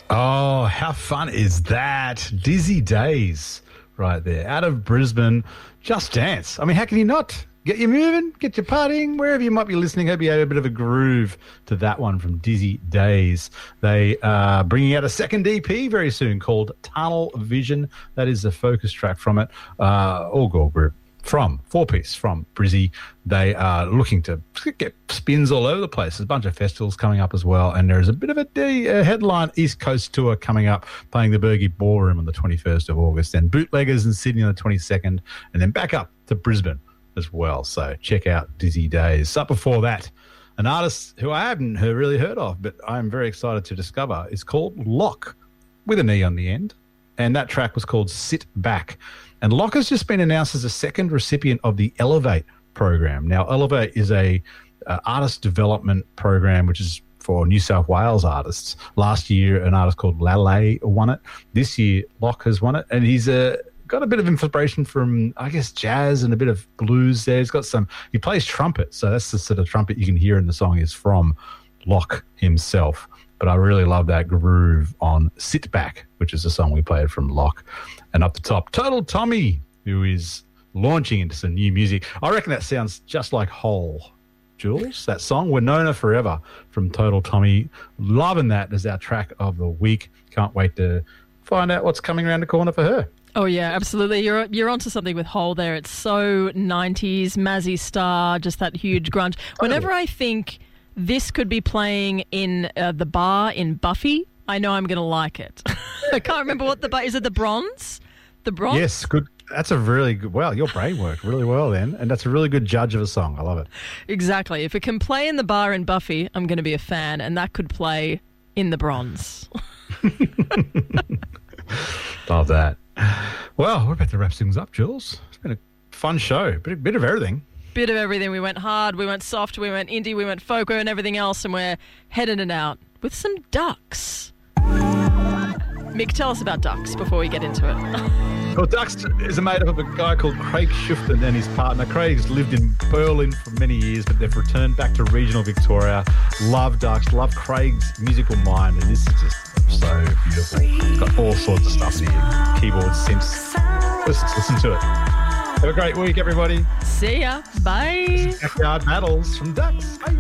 Oh, how fun is that? Dizzy Days right there. Out of Brisbane, Just Dance. I mean, how can you not? Get you moving, get you partying, wherever you might be listening. Hope you had a bit of a groove to that one from Dizzy Days. They are bringing out a second EP very soon called Tunnel Vision. That is the focus track from it. All girl group from four-piece from Brizzy. They are looking to get spins all over the place. There's a bunch of festivals coming up as well, and there's a bit of a headline East Coast tour coming up, playing the Bergie Ballroom on the 21st of August, then Bootleggers in Sydney on the 22nd, and then back up to Brisbane as well. So check out Dizzy Days. Up before that, an artist who I haven't really heard of, but I'm very excited to discover, is called Locke, with an E on the end, and that track was called Sit Back. And Locke has just been announced as a second recipient of the Elevate program. Now, Elevate is a artist development program which is for New South Wales artists. Last year, an artist called Lale won it. This year, Locke has won it, and he's got a bit of inspiration from, I guess, jazz and a bit of blues there. He plays trumpet, so that's the sort of trumpet you can hear in the song is from Locke himself. But I really love that groove on Sit Back, which is the song we played from Locke. And up the top, Total Tommy, who is launching into some new music. I reckon that sounds just like Hole. Jules, that song, Winona Forever from Total Tommy. Loving that as our track of the week. Can't wait to find out what's coming around the corner for her. Oh, yeah, absolutely. You're onto something with Hole there. It's so 90s, Mazzy Star, just that huge grunge. Whenever I think this could be playing in the bar in Buffy, I know I'm going to like it. I can't remember what the bar is. It the Bronze? The Bronze? Yes, good. That's a really good. Well, your brain worked really well then, and that's a really good judge of a song. I love it. Exactly. If it can play in the bar in Buffy, I'm going to be a fan, and that could play in the Bronze. Love that. Well, we're about to wrap things up, Jules. It's been a fun show. Bit of everything. Bit of everything. We went hard, we went soft, we went indie, we went folk, we went everything else, and we're heading it out with some ducks. Mick, tell us about ducks before we get into it. Well, Ducks is made up of a guy called Craig Shufton and his partner. Craig's lived in Berlin for many years, but they've returned back to regional Victoria. Love Ducks, love Craig's musical mind, and this is just so beautiful. It's got all sorts of stuff in here. Keyboards, synths. Listen to it. Have a great week, everybody. See ya. Bye. Backyard Battles from Ducks. Bye.